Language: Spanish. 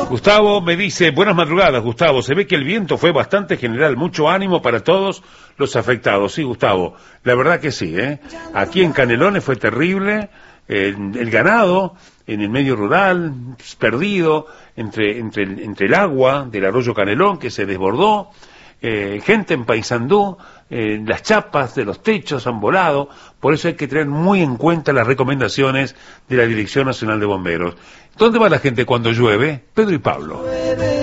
Gustavo me dice, buenas madrugadas, Gustavo, se ve que el viento fue bastante general, mucho ánimo para todos los afectados. Sí, Gustavo, la verdad que sí, ¿eh? Aquí en Canelones fue terrible, el ganado en el medio rural, perdido entre el agua del arroyo Canelón que se desbordó, gente en Paysandú, las chapas de los techos han volado, por eso hay que tener muy en cuenta las recomendaciones de la Dirección Nacional de Bomberos. ¿Dónde va la gente cuando llueve? Pedro y Pablo.